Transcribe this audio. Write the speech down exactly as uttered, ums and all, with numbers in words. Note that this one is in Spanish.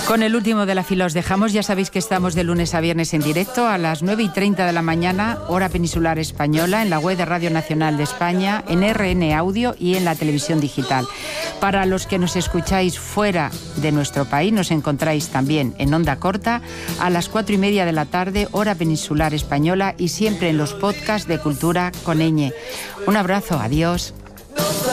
Con el último de la fila os dejamos. Ya sabéis que estamos de lunes a viernes en directo a las nueve y treinta de la mañana, hora peninsular española, en la web de Radio Nacional de España, en R N Audio y en la televisión digital. Para los que nos escucháis fuera de nuestro país, nos encontráis también en onda corta a las cuatro y media de la tarde, hora peninsular española, y siempre en los podcasts de Cultura con Ñ. Un abrazo, adiós.